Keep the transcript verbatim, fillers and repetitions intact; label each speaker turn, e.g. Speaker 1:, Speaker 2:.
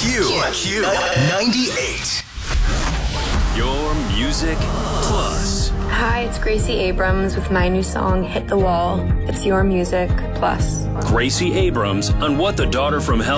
Speaker 1: Q. Q. ninety-eight. Your Music Plus.
Speaker 2: Hi, it's Gracie Abrams with my new song, Hit the Wall. It's Your Music Plus.
Speaker 3: Gracie Abrams on What the Daughter from Hell